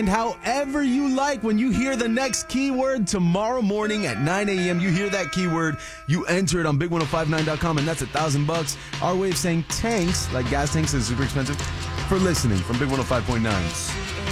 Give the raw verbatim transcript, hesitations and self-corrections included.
however you like. When you hear the next keyword tomorrow morning at nine a.m., you hear that keyword, you enter it on big ten fifty-nine dot com, and that's a thousand bucks. Our way of saying tanks, like gas tanks is super expensive, for listening from Big one oh five point nine.